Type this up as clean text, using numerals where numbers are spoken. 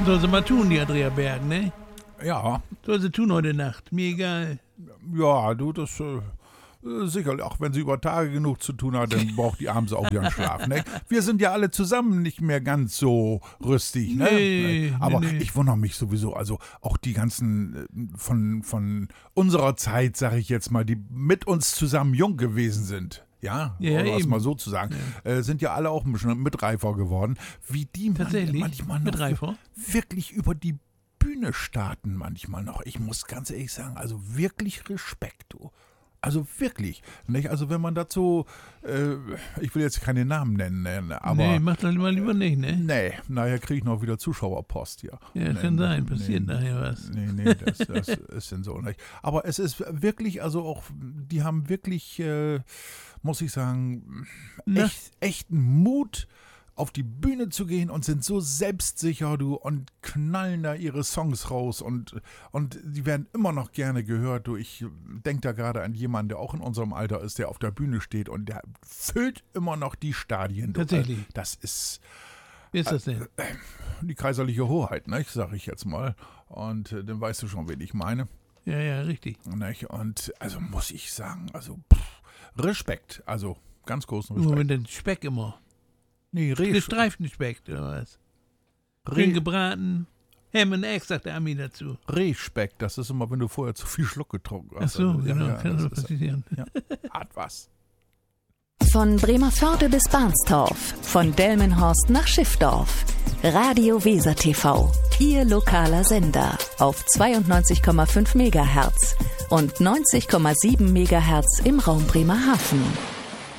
Soll sie mal tun, die Andrea Berg, ne? Ja, Soll sie tun heute Nacht, mir egal. ja, du, das sicherlich, auch wenn sie über Tage genug zu tun hat, dann braucht die abends auch ihren Schlaf, ne? Wir sind ja alle zusammen nicht mehr ganz so rüstig, ne? Nee, Aber nee. ich wundere mich sowieso, also auch die ganzen von unserer Zeit, sag ich jetzt mal, die mit uns zusammen jung gewesen sind. Ja, Ja, oder es eben. mal so zu sagen, sind ja alle auch ein bisschen mitreifer geworden, wie die Tatsächlich? manchmal noch Mitreifer? wirklich über die Bühne starten manchmal noch. Ich muss ganz ehrlich sagen, also wirklich Respekt, du. Also wirklich, nicht? Also wenn man dazu, ich will jetzt keine Namen nennen, aber Nee, mach das mal lieber nicht, ne? nee, nachher kriege ich noch wieder Zuschauerpost hier. Ja, Nee, kann sein, passiert nee, nachher was. Nee, das ist denn so nicht. Aber es ist wirklich, also auch, die haben wirklich, muss ich sagen, Na? echten Mut, auf die Bühne zu gehen und sind so selbstsicher, du, und knallen da ihre Songs raus und die werden immer noch gerne gehört, du. Ich denke da gerade an jemanden, der auch in unserem Alter ist, der auf der Bühne steht und der füllt immer noch die Stadien. Du. Tatsächlich. Das ist Wie ist das denn? die kaiserliche Hoheit, ne, sag ich jetzt mal. Und dann weißt du schon, wen ich meine. Ja, richtig. Nicht? Und also muss ich sagen, also Respekt, also ganz großen Nur Respekt. mit dem Speck immer. Nee, Gestreiften Speck, oder was? Ring gebraten, Ham and Egg, sagt der Ami dazu. Rehspeck, das ist immer, wenn du vorher zu viel Schluck getrunken Ach hast. so, Also, genau, kann das so ist- passieren. Ja, hat was. Von Bremervörde bis Barnstorf, von Delmenhorst nach Schiffdorf. Radio Weser TV, Ihr lokaler Sender auf 92,5 MHz und 90,7 MHz im Raum Bremerhaven.